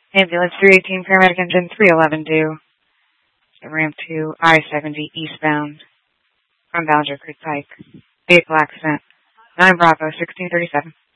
Ambulance 318, paramedic engine 311 due. Ramp to I-70 eastbound from Ballinger Creek Pike. Vehicle accident. 9 Bravo, 1637.